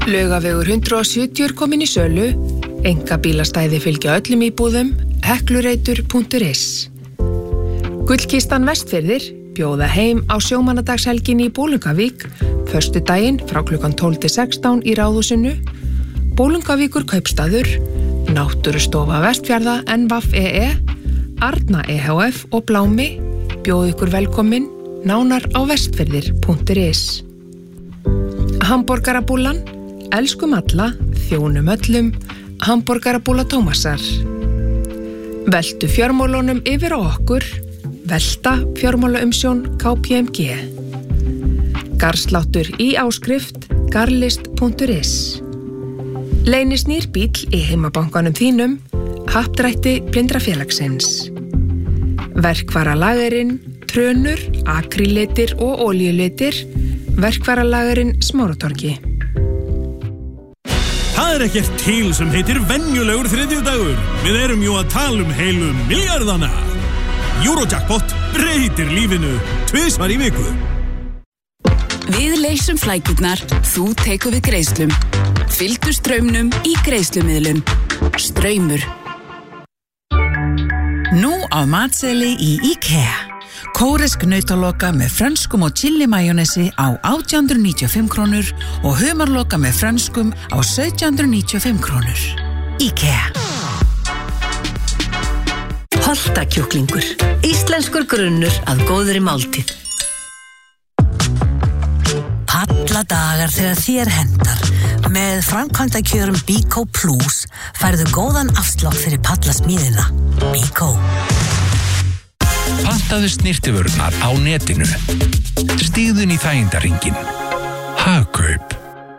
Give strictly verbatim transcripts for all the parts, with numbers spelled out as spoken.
Laugavegur hundrað og sjötíu er komin í sölu, einkabílastæði fylgja öllum íbúðum, heklureitur punktur is. Gullkistan Vestfirðir bjóða heim á sjómannadagshelginni í Bolungarvík, föstudaginn frá klukkan tólf til sextán í Ráðhúsinu, Bolungarvíkur kaupstaður, Náttúrustofa Vestfjarða N V A E, Arna E H F og Blámi bjóð ykkur velkomin, nánar á vestfirðir punktur is. Hamborgarabúllan, elskum alla, þjónum öllum, Hamborgarabúlla Tómasar. Veltu fjármálunum yfir á okkur, velta fjármálaumsjón K P M G. Garðsláttur í áskrift, garlist punktur is. Leynist nýr bíll í heimabankanum þínum, happdrætti Blindrafélagsins. Verkvaralagerinn, trönur, akrílitir og olíulitir, verkvaralagerinn Smáratorgi. Það er ekkert til sem heitir venjulegur þriðjudagur. Við erum jú að tala um heilu miljardana. Eurojackpot breytir lífinu tvisvar í viku. Við leysum flækjurnar, þú tekur við greiðslum. Fylgdu straumnum í greiðslumiðlun. Straumur. Nú á matseðli í IKEA. Kóresk nautaloka með frönskum og chili majónesi á átján hundruð níutíu og fimm krónur og humarloka með frönskum á sautján hundruð níutíu og fimm krónur. IKEA. Holtakjúklingur. Íslenskur grunnur að góðri máltíð. Palladagar þegar þér hendar. Með framkvæmdakjörum Bíkó Plus færðu góðan afslátt fyrir pallasmíðina. Bíkó. Pantaðu snirtivörurnar á netinu. Stígðun í þægindaringin. Hagkaup.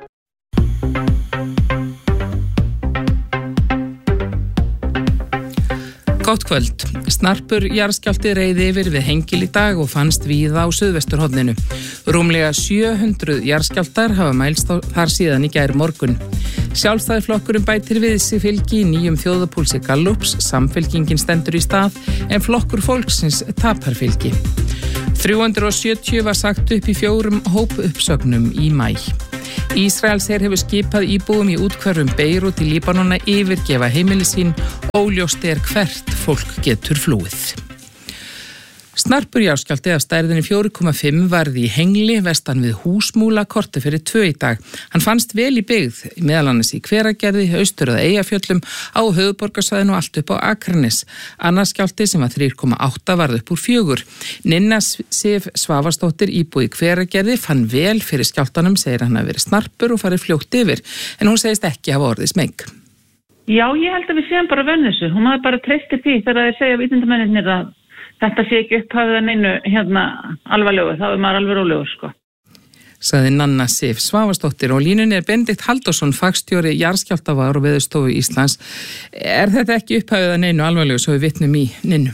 Gott kvöld. Snarpur jarðskjálfti reið yfir við Hengil í dag og fannst víða á suðvesturhorninu. Rúmlega sjö hundruð jarðskjálftar hafa mælst þar síðan í gær morgun. Sjálfstæðisflokkurinn bætir við sig fylgi í nýjum þjóðapúlsi Gallups, samfylkingin stendur í stað en flokkur fólksins tapar fylgi. þrjú hundruð sjötíu var sagt upp í fjórum hópuppsögnum í maí. Ísraelsher hefur skipað íbúum í úthverfum Beirút í Líbanona yfirgefa heimili sín, óljóst er hvert fólk getur flúið. Snarpur jarðskjálfti af stærðinni fjögur komma fimm varði í Hengli vestan við Húsmúla korti fyrir tvö í dag. Hann fannst vel í byggð, meðal annars í Hveragerði, austur að Eyjafjöllum, á höfuðborgarsvæðinu og allt upp á Akranes. Annars skjálfti sem var þrjú komma átta varð upp úr fjögur. Ninna Sif Svavarsdóttir, íbúi í Hveragerði, fann vel fyrir skjálftanum, segir hann að vera snarpur og farið fljótt yfir, en hún segist ekki hafa orðið smeyk. Já, ég held að við séum bara vönn þessu. Hún hafði bara treystið því þegar þeir segja vísindamennirnir að þetta sé ekki upphafið að neinu hérna alvarlegu, þá er maður alveg rólegur, sko. Sagði Nanna Sif Svavarsdóttir og línunni er Benedikt Halldórsson, fagstjóri jarðskjálftavár og Veðurstofu Íslands. Er þetta ekki upphafið að neinu alvarlegu svo við vitnum í nynnu?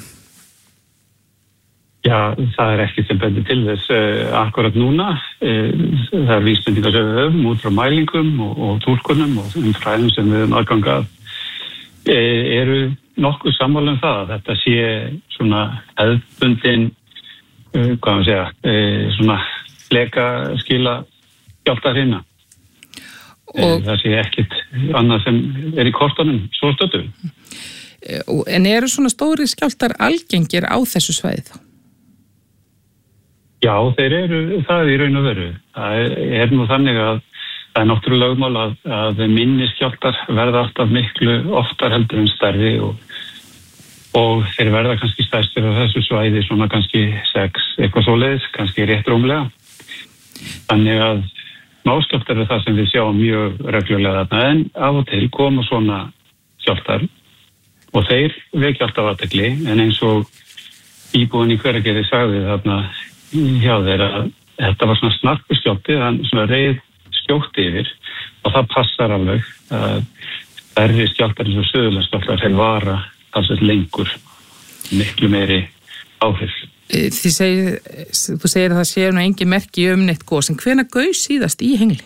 Já, það er ekki sem bendir til þess uh, akkurat núna. Uh, það er vísbendingar sem við höfum út frá mælingum og, og túlkunum og þeim fræðum sem við höfum aðgangað. Uh, eru nokkuð sammála um það að þetta sé svona hefðbundin, uh, hvað maður segja, uh, svona leka skila skjálftahrina. Uh, það sé ekkert annað sem er í kortunum svo stötu. Uh, en eru svona stóri skjálftar algengir á þessu svæði þá? Já, þeir eru það í raun og veru. Það er, er nú þannig að það er náttúrulega lögmál að, að minni skjálftar verða alltaf miklu oftar heldur en stærri og, og þeir verða kannski stærstir á þessu svæði svona kannski sex, eitthvað svoleiðis, kannski rétt rúmlega. Þannig að smáskjálftar er það sem við sjáum mjög reglulega þarna, en af og til koma svona skjálftar og þeir vekja alltaf athygli, en eins og íbúinn í Hveragerði sagði þarna hjá þeir að þetta var svona snarpur skjálfti, þann svona reið skjótt yfir og það passar alveg að stærri skjálftar eins og suðurlandsskjálftar þeir vara talsveit lengur, miklu meiri áhrif. Þið segir, þú segir að það sé nú engin merki um neitt gos, en hvenær gaus síðast í Hengli?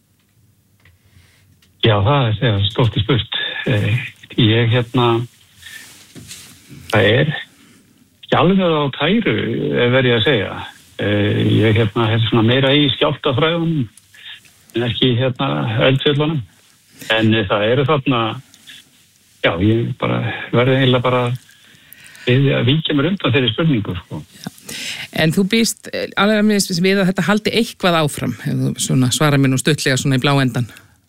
Já, það er þegar stórt í spurt. Ég hérna, það er ekki alveg á tæru, verð ég að segja. Ég hérna, er svona meira í skjálftafræðunum en ekki hérna eldfjöllunum. En það eru þarna, já, ég bara verði eiginlega bara við að víkja mér undan þeirri spurningu, sko. En þú býst alveg með við að þetta haldi eitthvað áfram, ef þú svona svara mér nú stuttlega svona í blá endan.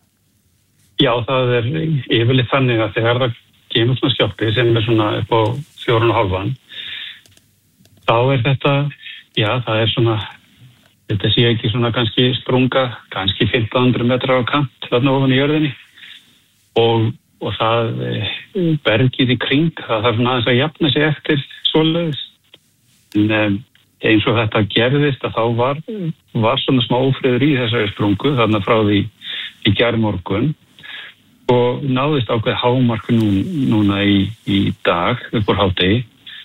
Já, það er yfirleitt þannig að þegar það kemur svona skjálfti sem er svona upp á fjórun og hálfan, þá er þetta, já, það er svona, þetta sé ekki svona kannski sprunga, kannski fimmtán hundruð metrar á kant þarna ofan í jörðinni og, og það bergið í kring, það þarf svona aðeins að jafna sig eftir svoleiðis. En um, eins og þetta gerðist að þá var, var svona smá ófriður í þessari sprungu þarna frá því í gærmorgun og náðist ákveð hámark nú, núna í, í dag upp úr hádegi.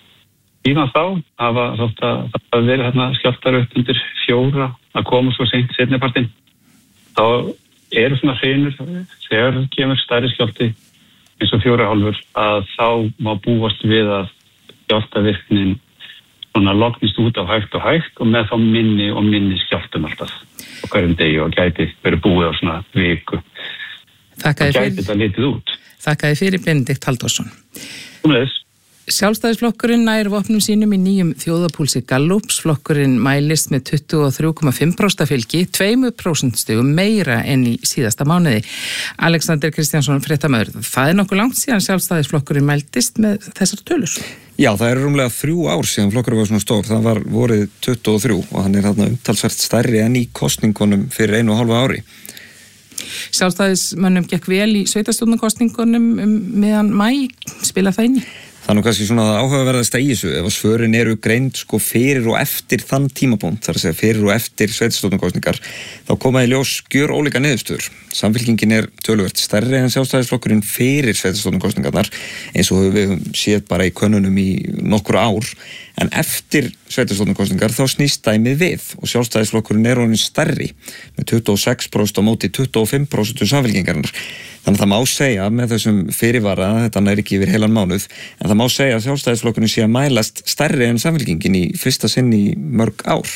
Íðan þá hafa þótt að það verið hérna skjálftar upp undir fjóra að koma svo seint seinnipartinn. Þá eru svona hreinur þegar kemur stærri skjálfti eins og fjóra hálfur að þá má búast við að skjálftavirknin svona lognist út af hægt og hægt og með þá minni og minni skjálftum alltaf á hverjum degi og gæti verið búið á svona viku. Þakkaði fyrir, þetta litið út. Þakkaði fyrir Benedikt Halldórsson. Umleðis. Sjálfstæðisflokkurinn nær vopnum sínum í nýjum þjóðapúlsi Gallups. Flokkurinn mælist með tuttugu og þrjú komma fimm prósent fylgi, tvö prósent stigum meira enn í síðasta mánuði. Alexander Kristjánsson, fréttamaður, það er nokkuð langt síðan Sjálfstæðisflokkurinn mæltist með þessar tölur. Já, það er rúmlega þrjú ár síðan flokkurinn var svona stór. Það var vorið tuttugu og þrjú og hann er þarna umtalsvert stærri enn í kosningunum fyrir einu og hálfu ári. Sjálfstæðismönnum gekk vel í sveitarstjórnarkosningunum um meðan mæ, spila það inn í? Það er nú kannski svona áhugaverðast að í þessu ef að svörin eru greind sko fyrir og eftir þann tímapunkt, þar að segja fyrir og eftir sveitarstjórnarkosningar, þá koma í ljós gjör ólíka niðurstöður. Samfylkingin er töluvert stærri en Sjálfstæðisflokkurinn fyrir sveitarstjórnarkosningarnar eins og við séð bara í könnunum í nokkur ár, en eftir sveitarstjórnarkosningar þá snýst dæmið við og Sjálfstæðisflokkurinn er orðinn stærri með tuttugu og sex prósent á móti tuttugu og fimm prósent Samfylkingarinnar. Þannig að það má segja með þessum fyrirvara, þetta nær ekki yfir heilan mánuð, en það má segja að Sjálfstæðisflokkurinn sé að mælast stærri en Samfylkingin í fyrsta sinn í mörg ár.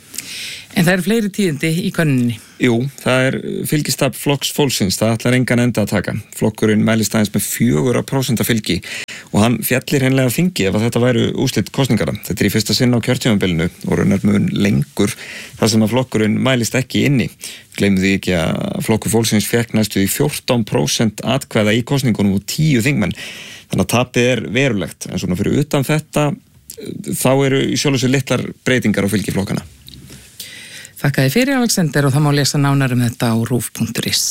En það eru fleiri tíðindi í könnuninni? Jú, það er fylgistafl Flokks fólksins, það ætlar engan enda að taka. Flokkurinn mælist aðeins með fjögur prósent fylgi og hann fjallir hreinlega á þingi ef að þetta væru úrslit kosningara. Þetta er í fyrsta sinn á kjörtímabilinu og raunar mun lengur þar sem að flokkurinn mælist ekki inni. Gleymðu því ekki að Flokkur fólksins fékk næstu í fjórtán prósent atkvæða í kosningunum og tíu þingmenn. Þannig að tapið er verulegt, en svona fyrir utan þetta þá eru í sjálfu sér litlar breytingar á fylgi flokkana. Þakkaði fyrir Alexander og það má lesa nánar um þetta á rúf punktur is.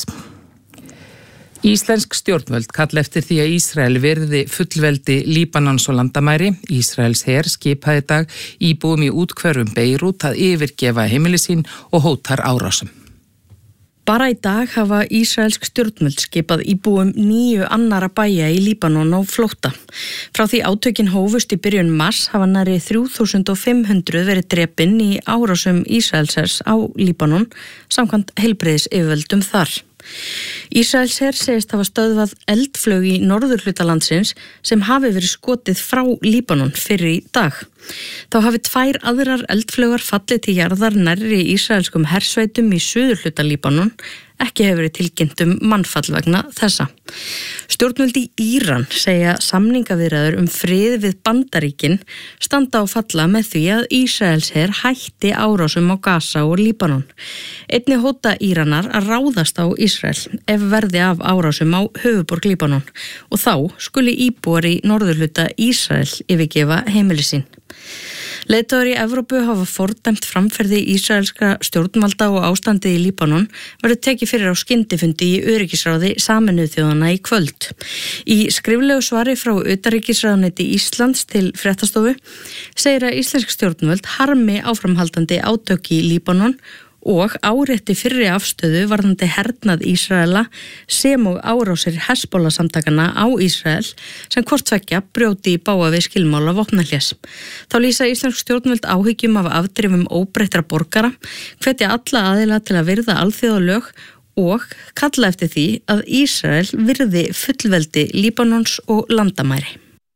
Íslensk stjórnvöld kalla eftir því að Ísrael virði fullveldi Líbanons og landamæri. Ísraels her skipaði í dag íbúum í útkverfum Beirút að yfirgefa heimili sín og hótar árásum. Bara í dag hafa ísraelsk stjórnvöld skipað íbúum níu annara bæja í Líbanon á flótta. Frá því átökin hófust í byrjun mars hafa nærri þrjú þúsund fimm hundruð verið drepin í árásum Ísraelshers á Líbanon samkvæmt heilbrigðisyfirvöldum þar. Ísraelsher segist hafa stöðvað eldflög í norðurhluta landsins sem hafi verið skotið frá Líbanon fyrir í dag. Þá hafi tvær aðrar eldflögar fallið til jarðar nærri ísraelskum hersveitum í suðurhluta Líbanon, ekki hefur verið tilkynnt um mannfall vegna þessa. Stjórnvöld í Íran segja samningaviðræður um frið við Bandaríkin standa á falla með því að Ísraelsher hætti árásum á Gaza og Líbanon. Einnig hóta Íranar að ráðast á Ísrael ef verði af árásum á höfuðborg Líbanon og þá skuli íbúar í norðurhluta Ísrael yfirgefa heimili sín. Leiðtogar í Evrópu hafa fordæmt framferði ísraelskra stjórnvalda og ástandið í Líbanon verður tekið fyrir á skyndifundi í öryggisráði Sameinuðu þjóðanna í kvöld. Í skriflegu svari frá utanríkisráðuneyti Íslands til fréttastofu segir að íslensk stjórnvöld harmi áframhaldandi átök í Líbanon og árétti fyrri afstöðu varðandi hernað Ísraela sem og árásir Hezbollah samtakana á Ísrael sem hvort tveggja brjóti í bága við skilmála vopnahlés. Þá lýsa íslensk stjórnvöld áhyggjum af afdrifum óbreyttra borgara, hvetja alla aðila til að virða alþjóðalög og kalla eftir því að Ísrael virði fullveldi Líbanons og landamæri.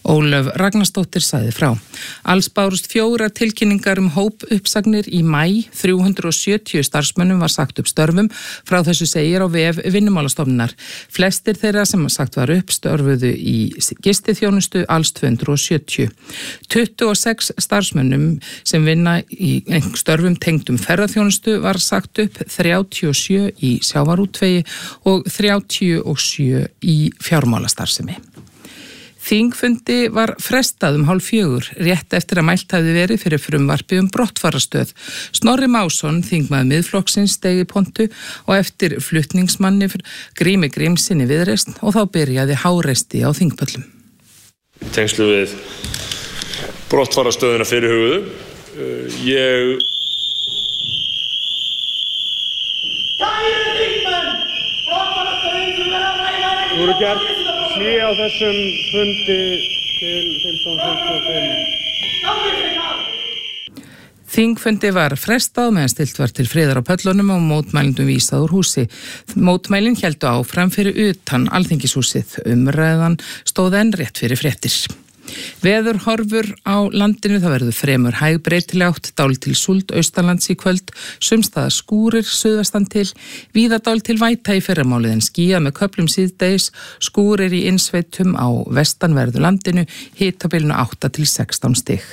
Ólöf Ragnarsdóttir sagði frá. Alls bárust fjóra tilkynningar um hóp uppsagnir í maí, þrjú hundruð og sjötíu starfsmönnum var sagt upp störfum, frá þessu segir á vef Vinnumálastofnunar. Flestir þeirra sem sagt var upp störfuðu í gistiþjónustu, alls tvö hundruð og sjötíu. tuttugu og sex starfsmönnum sem vinna í störfum tengdum ferðaþjónustu var sagt upp, þrjátíu og sjö í sjávarútvegi og þrjátíu og sjö í fjármálastarfsemi. Þingfundi var frestað um hálf fjögur, rétt eftir að mælt hafði verið fyrir frumvarpi um brottfarastöð. Snorri Másson, þingmaður Miðflokksins, steig í pontu og eftir flutningsmanni Grími Grímssyni Viðreisn og þá byrjaði háresti á þingpöllum. Tengslu við brottfarastöðuna fyrirhuguðu. Ég... Kæru þingmenn! Brottfarastöðin sem verða að ræða ekki... Þú eru gert hlé á þessum fundi til fimmtán fimmtíu og fimm. Þingfundi var frestað meðan stilt var til friðar á pöllunum og mótmælendum vísað úr húsi. Mótmælin héldu áfram fyrir utan Alþingishúsið. Umræðan stóð enn rétt fyrir fréttir. Veður horfur á landinu, það verður fremur hæg breytileg átt, dálítil súld austanlands í kvöld, sumstaðar skúrir suðvestan til, víða dálítil væta í fyrramálið en skýjað með köflum síðdegis, skúrir í innsveitum á vestanverðu landinu, hitabilinu átta til sextán stig.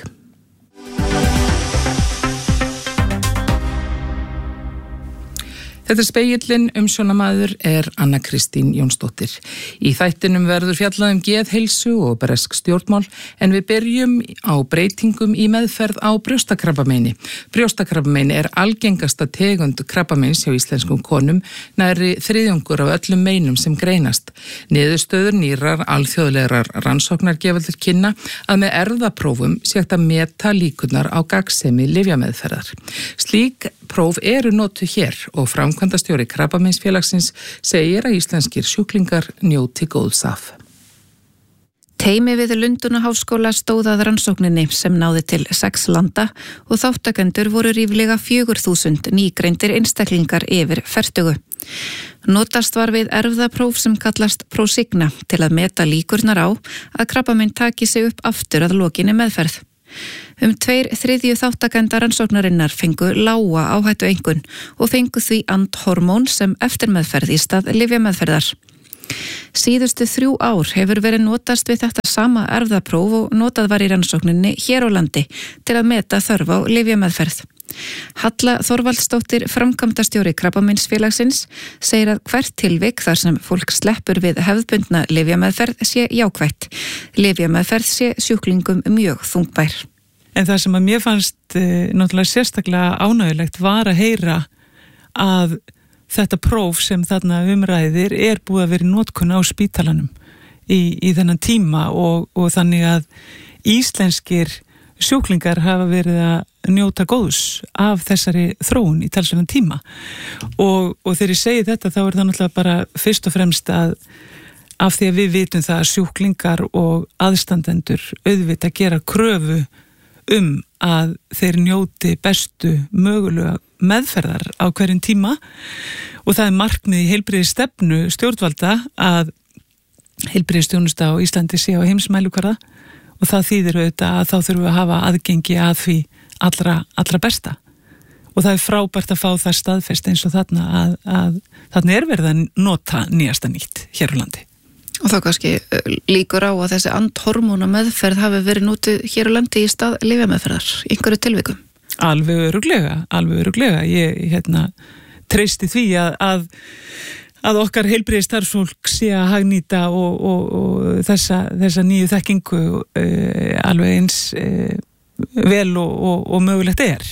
Þetta er Spegillinn, umsjónamaður er Anna Kristín Jónsdóttir. Í þættinum verður fjallað um geðheilsu og bresk stjórnmál en við byrjum á breytingum í meðferð á brjóstakrabbameini. Brjóstakrabbameini er algengasta tegund krabbameins hjá íslenskum konum, nærri þriðjungur af öllum meinum sem greinast. Niðurstöður nýrar alþjóðlegar rannsóknar gefa til kynna að með erfðaprófum sé hægt að meta líkurnar á gagnsemi lyfjameðferðar. Slík próf eru notuð hér og framkvæmdastjóri Krabbameinsfélagsins segir að íslenskir sjúklingar njóti góðs af. Teymi við Lundunaháskóla stóð að rannsókninni sem náði til sex landa og þáttakendur voru ríflega fjögur þúsund nýgreindir einstaklingar yfir fertugu. Notast var við erfðapróf sem kallast Prosigna til að meta líkurnar á að krabbamein taki sig upp aftur að lokinni meðferð. Um tveir þriðju þáttakenda rannsóknarinnar fengu lága áhættu einkunn og fengu því andhormón sem eftirmeðferð í stað lyfjameðferðar. Síðustu þrjú ár hefur verið notast við þetta sama erfðapróf og notað var í rannsókninni hér á landi til að meta þörf á lyfjameðferð. Halla Þorvaldsdóttir, framkvæmdastjóri Krabbameinsfélagsins, segir að hvert tilvik þar sem fólk sleppur við hefðbundna lyfjameðferð sé jákvætt. Lyfjameðferð sé sjúklingum mjög þungbær. En það sem að mér fannst e, náttúrulega sérstaklega ánægulegt var að heyra að þetta próf sem þarna umræðir er búið að vera í notkun á spítalanum í, í þennan tíma og, og þannig að íslenskir sjúklingar hafa verið að njóta góðs af þessari þróun í talsverðan tíma og, og þegar ég segi þetta þá er það náttúrulega bara fyrst og fremst að af því að við vitum það að sjúklingar og aðstandendur auðvitað gera kröfu um að þeir njóti bestu mögulega meðferðar á hverjum tíma og það er markmið í heilbrigðisstefnu stjórnvalda að heilbrigðisþjónusta á Íslandi sé á heimsmælikvarða og það þýðir auðvitað að þá þurfum við að hafa aðgengi að því allra, allra besta og það er frábært að fá það staðfest eins og þarna að, að þarna er verið að nota nýjasta nýtt hér á landi. Og þá kannski líkur á að þessi andhormóna meðferð hafi verið notið hér á landi í stað lyfjameðferðar, einhverju tilvikum? Alveg öruglega, alveg öruglega. Ég hérna, treysti því að, að, að okkar heilbrigðisstarfsfólk sé að hagnýta og, og, og þessa, þessa nýju þekkingu uh, alveg eins uh, vel og, og, og mögulegt er.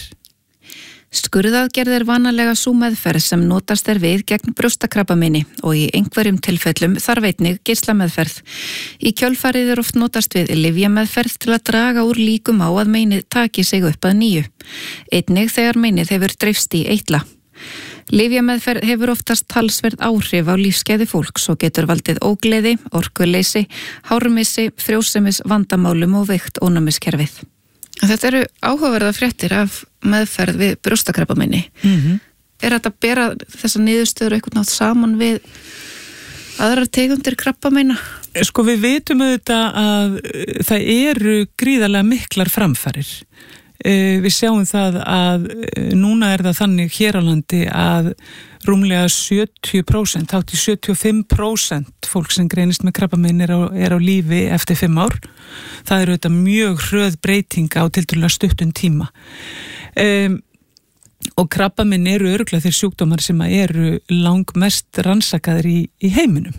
Skurðaðgerð er vanalega sú meðferð sem notast er við gegn brjóstakrabbameini og í einhverjum tilfellum þarf einnig geislameðferð. Í kjölfarið er oft notast við lyfjameðferð til að draga úr líkum á að meinið taki sig upp að nýju. Einnig þegar meinið hefur dreifst í eitla. Lyfjameðferð hefur oftast talsverð áhrif á lífskeiði fólks og getur valdið ógleði, orkuleysi, hármissi, frjósemis, vandamálum og veikt ónæmiskerfið. Þetta eru áhugaverða fréttir af meðferð við brjóstakrabbameini. Mm-hmm. Er þetta að bera þessa niðurstöður eitthvað nátt saman við aðrar tegundir krabbameina? Sko við vitum auðvitað að það eru gríðarlega miklar framfarir. Við sjáum það að núna er það þannig hér á landi að rúmlega sjötíu prósent, hátt í sjötíu og fimm prósent fólk sem greinist með krabbamein er á, er á lífi eftir fimm ár. Það eru auðvitað mjög hröð breytinga á tiltölulega stuttum tíma. Um, og krabbamein eru örugglega þeir sjúkdómar sem eru langmest rannsakaðir í, í heiminum.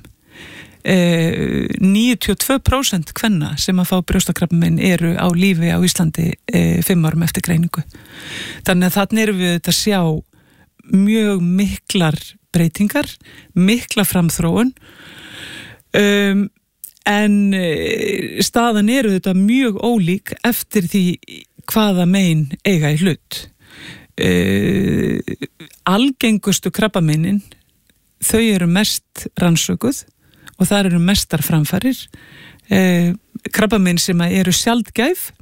Eh, níutíu og tvö prósent kvenna sem að fá brjóstakrabbamein eru á lífi á Íslandi eh, fimm árum eftir greiningu. Þannig að þarna erum við að sjá mjög miklar breytingar, mikla framþróun, um, en eh, staðan eru þetta mjög ólík eftir því hvaða mein eiga í hlut. Eh, algengustu krabbameinin, þau eru mest rannsökuð og það eru mestar framfarir. Eh, krabbamein sem eru sjaldgæf,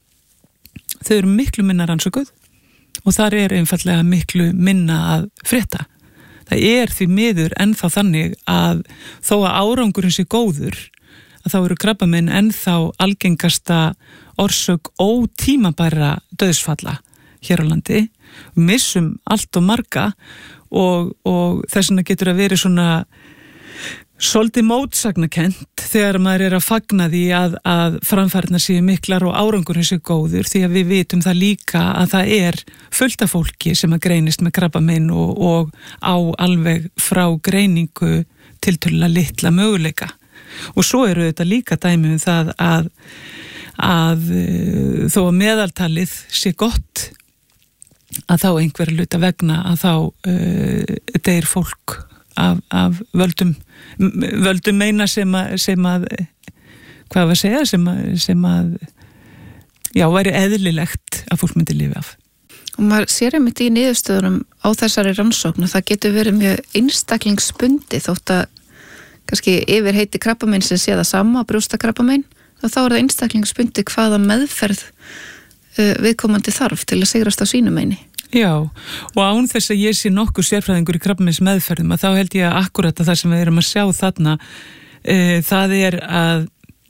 þau eru miklu minna rannsökuð og þar er einfallega miklu minna að frétta. Það er því miður ennþá þannig að þó að árangurinn sé góður, að þá eru krabbamein ennþá algengasta orsök ótímabæra dauðsfalla hér á landi. Missum allt og marga og, og þess vegna getur að vera svona svolítið mótsagnakent þegar maður er að fagna því að, að framfærnar séu miklar og árangurinn séu góður, því að við vitum það líka að það er fullt af fólki sem að greinist með krabbamein og, og á alveg frá greiningu tiltölulega litla möguleika. Og svo eru þetta líka dæmi um það að, að þó að meðaltalið sé gott, að þá einhverja hluta vegna að þá uh, deyr fólk af, af völdum völdum meina sem að, sem að hvað var að segja sem að, sem að já, væri eðlilegt að fólk myndi lifa af. Og maður sér einmitt í niðurstöðunum á þessari rannsókn og það getur verið mjög einstaklingsbundi þótt að kannski yfir heiti krabbamein sem sé það sama, brjóstakrabbamein, og þá er það einstaklingsbundi hvaða meðferð uh, viðkomandi þarf til að sigrast á sínu meini. Já, og án þess að ég sé nokkuð sérfræðingur í krabbameins meðferðum að þá held ég að akkurat að það sem við erum að sjá þarna e, það er að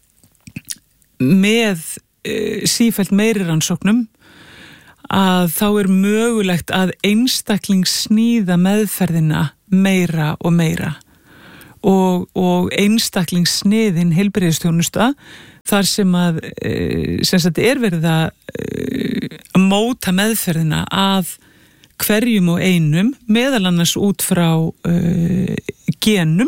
með e, sífellt meiri rannsóknum að þá er mögulegt að einstaklingssníða meðferðina meira og meira og, og einstaklingssniðin heilbrigðisþjónusta þar sem að sem sagt er verið að móta meðferðina að hverjum og einum meðal annars út frá uh, genum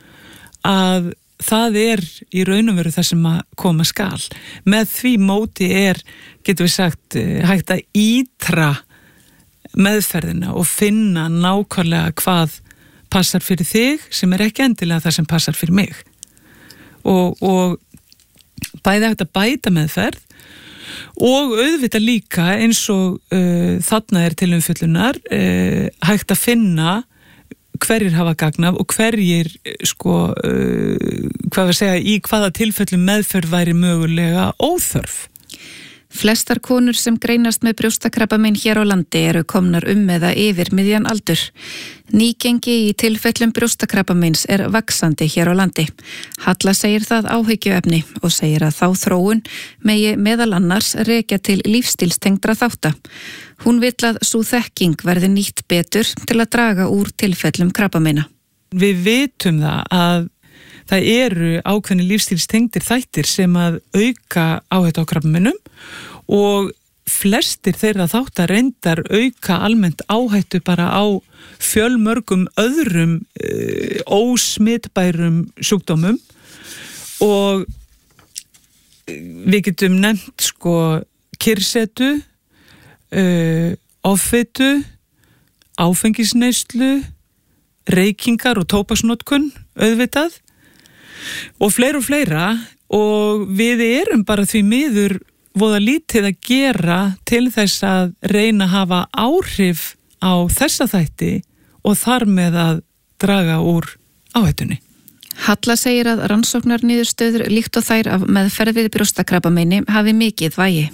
að það er í raun og veru það sem að koma skal. Með því móti er, getur við sagt, hægt að ítra meðferðina og finna nákvæmlega hvað passar fyrir þig sem er ekki endilega það sem passar fyrir mig. Og, og bæði hægt að bæta meðferð og auðvitað líka eins og uh, þarna er til umfjöllunar uh, hægt að finna hverjir hafa gagn af og hverjir sko, uh, hvað við segja, í hvaða tilfellum meðferð væri mögulega óþörf. Flestar konur sem greinast með brjóstakrabbamein hér á landi eru komnar um eða yfir miðjan aldur. Nýgengi í tilfellum brjóstakrabbameins er vaxandi hér á landi. Halla segir það áhyggjuefni og segir að þá þróun megi meðal annars rekja til lífstílstengdra þátta. Hún vill að sú þekking verði nýtt betur til að draga úr tilfellum krabbameina. Við vitum það að það eru ákveðni lífstílstengdir þættir sem að auka áhættu á krabbameinum og flestir þeirra þáttar reyndar auka almennt áhættu bara á fjölmörgum öðrum e, ósmitbærum sjúkdómum og við getum nefnt sko kyrrsetu, e, offitu, áfengisneyslu, reykingar og tóbaksnotkun auðvitað og fleira og fleira og við erum bara því miður voða lítið að gera til þess að reyna að hafa áhrif á þessa þætti og þar með að draga úr áhættunni. Halla segir að rannsóknarniðurstöður líkt og þær af meðferð við brjóstakrabbameini hafi mikið vægi.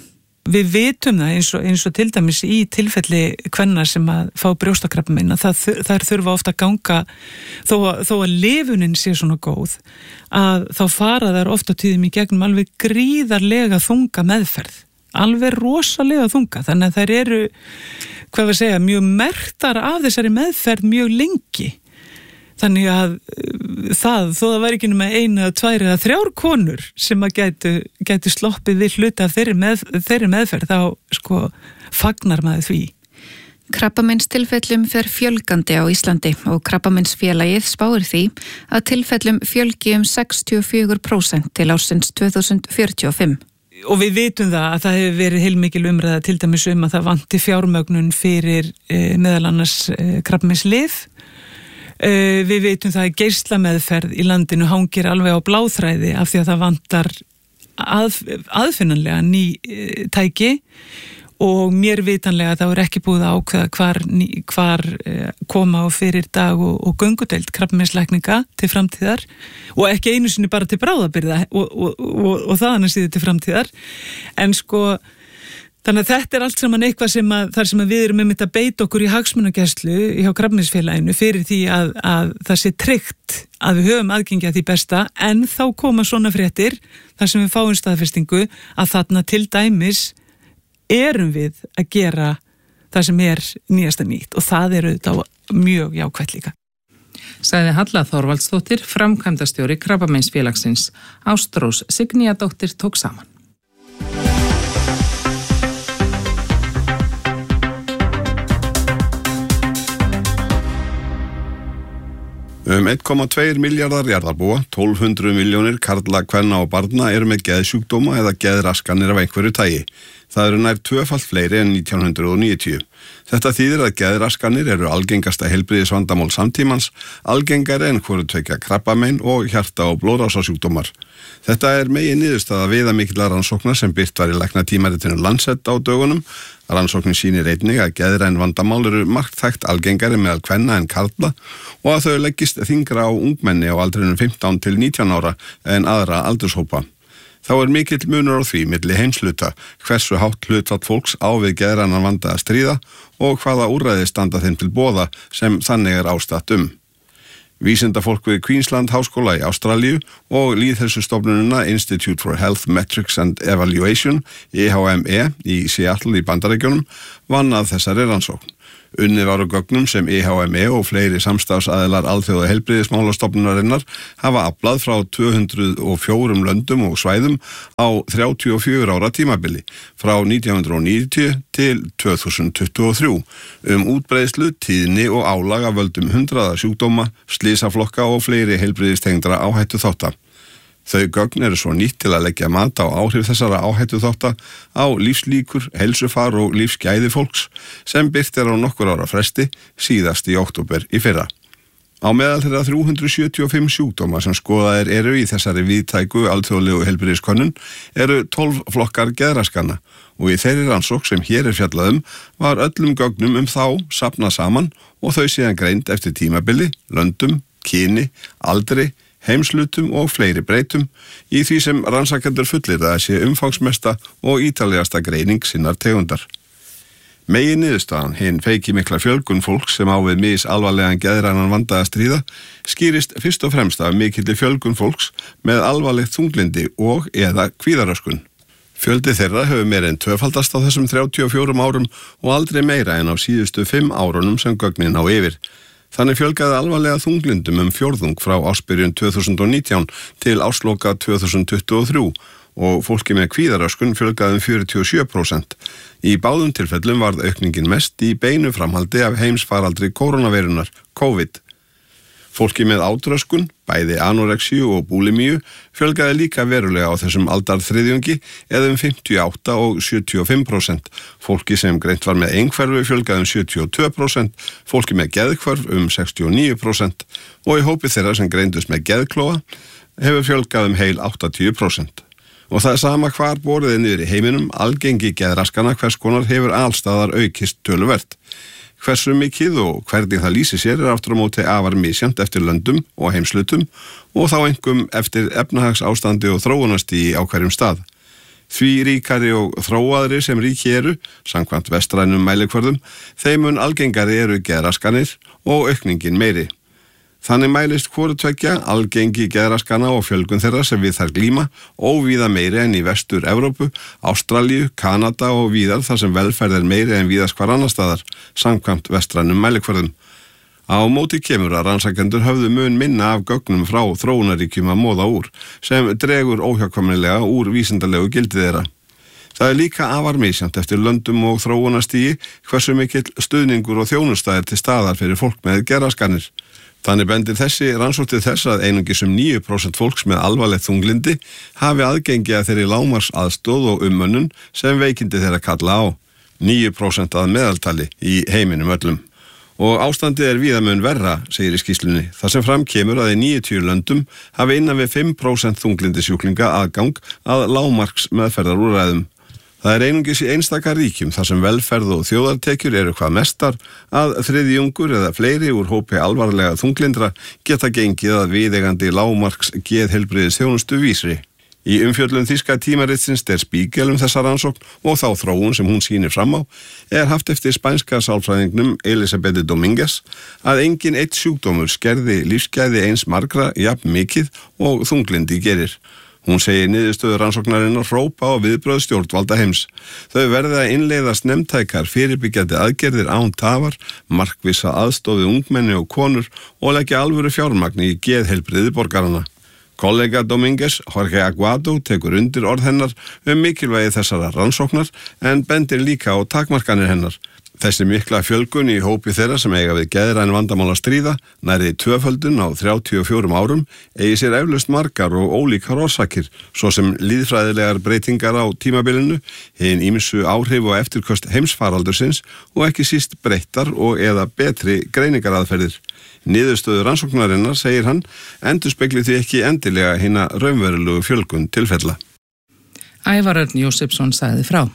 við vitum það eins og, eins og til dæmis í tilfelli kvenna sem að fá brjóstakrabbamein að það, þær þurfa ofta að ganga þó, þó að lifunin sé svona góð að þá fara þær ofta tíðum í gegnum alveg gríðarlega þunga meðferð, alveg rosalega þunga, þannig að þær eru hvað við segja, mjög merktar af þessari meðferð mjög lengi. Þannig að það, þó það væri ekki nema einu eða tvær eða þrjár konur sem að gætu, gætu sloppið við hluta af þeirri, með, þeirri meðferð, þá sko fagnar maður því. Krabbameinstilfellum fer fjölgandi á Íslandi og Krabbameinsfélagið spáir því að tilfellum fjölgi um sextíu og fjögur prósent til ársins tvö þúsund fjörutíu og fimm. Og við vitum það að það hefur verið heilmikil umræða til dæmis um að það vanti fjármögnun fyrir eh, meðal annars eh, krabbameinslyf. Uh, við veitum það að geislameðferð í landinu hangir alveg á bláþræði af því að það vantar að, aðfinnanlega ný uh, tæki og mér vitanlega þá er ekki búið að ákveða hvar, ný, hvar uh, koma á fyrir dag og, og göngudeild krabbameinslækninga til framtíðar og ekki einu sinni bara til bráðabirgða og, og, og, og þaðan að síðu til framtíðar en sko þannig að þetta er allt saman eitthvað sem að, þar sem að við erum einmitt að beita okkur í hagsmunagæslu hjá Krabbameinsfélaginu fyrir því að, að það sé tryggt að við höfum aðgengi að því besta en þá koma svona fréttir þar sem við fáum staðfestingu að þarna til dæmis erum við að gera það sem er nýjasta nýtt og það er auðvitað mjög jákvætt líka. Sagði Halla Þorvaldsdóttir, framkvæmdastjóri Krabbameinsfélagsins. Ástrós Signíadóttir tók saman. Um einn komma tveir milljarðar jarðarbúa, tólf hundruð milljónir karla, kvenna og barna eru með geðsjúkdóma eða geðraskanir af einhverju tagi. Það eru nær tvöfalt fleiri en nítján hundruð níutíu. Þetta þýðir að geðraskanir eru algengasta heilbrigðisvandamál samtímans, algengari en hvoru tveggja krabbamein og hjarta- og blóðrásasjúkdómar. Þetta er megin niðurstaða viðamikilla rannsóknar sem birt var í læknatímaritinu Lancet á dögunum. Rannsóknin sýnir einnig að geðræn vandamál eru marktækt algengari meðal kvenna en karla og að þau leggist þyngra á ungmenni á aldrinum fimmtán til nítján ára en aðra aldurshópa. Þá er mikill munur á því milli heimsluta, hversu hátt hlutfall fólks á við geðrænan vanda að stríða og hvaða úrræði standa þeim til boða sem þannig er ástatt um. Vísindafólk við Queensland háskóla í Ástralíu og lýðheilsustofnunina Institute for Health Metrics and Evaluation, I H M E, í Seattle í Bandaríkjunum, vann að þessari rannsókn. Unnið var á gögnum sem I H M E og fleiri samstafsaðilar alþjóða heilbrigðismálastofnunarinnar hafa aflað frá tvö hundruð og fjórum löndum og svæðum á þrjátíu og fjögurra ára tímabili frá nítján hundruð níutíu til tvö þúsund tuttugu og þrjú um útbreiðslu, tíðni og álag af völdum hundraða sjúkdóma, slysaflokka og fleiri heilbrigðistengdra áhættu þátta. Þau gögn eru svo nýtt til að leggja mat á áhrif þessara áhættu þátta á lífslíkur, heilsufar og lífsgæði fólks sem birt er á nokkur ára fresti síðast í október í fyrra. Á meðal þeirra þrjú hundruð sjötíu og fimm sjúkdóma sem skoðaðir eru í þessari víðtæku alþjóðlegu heilbrigðiskönnun eru tólf flokkar geðraskana og í þeirri rannsókn sem hér er fjallað um var öllum gögnum um þá safnað saman og þau síðan greind eftir tímabili, löndum, kyni, aldri, heimslutum og fleiri breytum í því sem rannsakendur fullir að sé umfangsmesta og ítalegasta greining sinnar tegundar. Megin niðurstaðan, hinn feiki mikla fjölgun fólks sem á við mis alvarlegan geðrænan vanda að stríða, skýrist fyrst og fremst af mikilli fjölgun fólks með alvarlegt þunglindi og eða kvíðaröskun. Fjöldi þeirra hefur meira en tvöfaldast á þessum þrjátíu og fjórum árum og aldrei meira en á síðustu fimm árunum sem gögnin á yfir. Þannig fjölgaði alvarlega þunglindum um fjórðung frá ársbyrjun tvö þúsund og nítján til ársloka tvö þúsund tuttugu og þrjú og fólki með kvíðaröskun fjölgaði um fjörutíu og sjö prósent. Í báðum tilfellum varð aukningin mest í beinu framhaldi af heimsfaraldri kórónaveirunar, COVID. Fólki með átröskun, bæði anorexíu og búlimíu, fjölgaði líka verulega á þessum aldarþriðjungi eða um fimmtíu og átta og sjötíu og fimm prósent. Fólki sem greint var með einhverfu fjölgaði um sjötíu og tvö prósent, fólki með geðhvörf um sextíu og níu prósent og í hópi þeirra sem greindust með geðklóa hefur fjölgað um heil áttatíu prósent. Og það er sama hvar borðið niður í heiminum, algengi geðraskana hvers konar hefur alstaðar aukist töluvert. Hversu mikið og hvernig það lýsi sér er aftur á móti afar misjant eftir löndum og heimslutum og þá einkum eftir efnahagsástandi og þróunastigi á hverjum stað. Því ríkari og þróaðri sem ríki eru, samkvæmt vestrænum mælikvörðum, þeim mun algengari eru geðraskanir og aukningin meiri. Þannig mælist hvoru tveggja algengi geðraskana og fjölgun þeirra sem við þær glíma óvíða meiri en í vestur Evrópu, Ástralíu, Kanada og víðar þar sem velferð er meiri en víðast hvar annar staðar, samkvæmt vestrænum mælikvörðum. Á móti kemur að rannsakendur höfðu mun minna af gögnum frá þróunaríkjum að móða úr, sem dregur óhjákvæmnilega úr vísindalegu gildi þeirra. Það er líka afar misjant eftir löndum og þróunastígi hversu mikill stuðningur og þjónustæðir til staðar fyrir fólk með geðraskanir. Þannig bendir þessi rannsókn til þess að einungis um níu prósent fólks með alvarlegt þunglindi hafi aðgengi að þeirri lágmarks aðstóð og umönnun sem veikindi þeirra kalla á. níu prósent að meðaltali í heiminum öllum. Og ástandið er víða mun verra, segir í skýrslunni, þar sem fram kemur að í níutíu löndum hafi innan við fimm prósent þunglindisjúklinga aðgang að lágmarks meðferðarúrræðum. Það er einungis í einstaka ríkjum þar sem velferð og þjóðartekjur eru hvað mestar að þriðjungur eða fleiri úr hópi alvarlega þunglindra geta gengið að viðeigandi lágmarks geðheilbrigðis þjónustu vísri. Í umfjöllun þýska tímaritsins Der Spiegel um þessa rannsókn og þá þróun sem hún sýnir fram á er haft eftir spænska sálfræðingnum Elisabeth Dominguez að engin eitt sjúkdómur skerði lífsgæði eins margra jafn mikið og þunglindi gerir. Hún segir niðurstöður rannsóknarinnar hrópa á viðbrögð stjórnvalda heims. Þau verði að innleiða snemmtækar fyrirbyggjandi aðgerðir án tafar, markvissa aðstofi ungmenni og konur og leggja alvöru fjármagni í geðheilbrigði borgarana. Kollega Dominguez, Jorge Aguado, tekur undir orð hennar um mikilvægi þessara rannsóknar en bendir líka á takmarkanir hennar. Þessi mikla fjölgun í hópi þeirra sem eiga við geðræn vandamál að stríða, nærri tvöföldun á þrjátíu og fjórum árum, eigi sér eflaust margar og ólíkar orsakir, svo sem lýðfræðilegar breytingar á tímabilinu, hin ýmsu áhrif og eftirköst heimsfaraldursins og ekki síst breyttar og eða betri greiningaraðferðir. Niðurstöður rannsóknarinnar, segir hann, endurspegli því ekki endilega hina raunverulegu fjölgun tilfella. Ævar Örn Jósefsson sagði frá.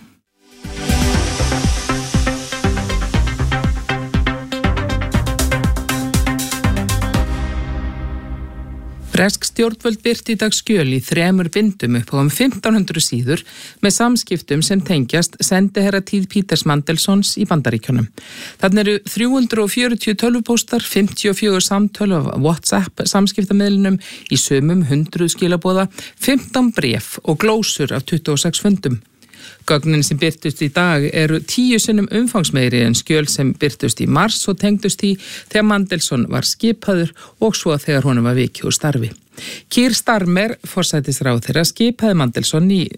Bresk stjórnvöld birti í dag skjöl í þremur bindum upp á um fimmtán hundruð síður með samskiptum sem tengjast sendiherratíð Peters Mandelsons í Bandaríkjunum. Þarna eru þrjú hundruð fjörutíu tölvupóstar, fimmtíu og fjögur samtöl af WhatsApp samskiptamiðlunum í sumum hundruð skilaboða, fimmtán bréf og glósur af tuttugu og sex fundum. Gögnin sem birtust í dag eru tíu sinnum umfangsmeiri en skjöl sem birtust í mars og tengdust í þegar Mandelson var skipaður og svo þegar honum var vikið úr starfi. Keir Starmer, forsætisráðherra, skipaði Mandelson í